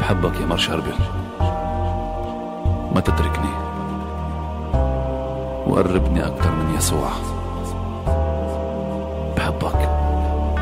بحبك يا مار شربل، ما تتركني وقربني أكتر من يسوع.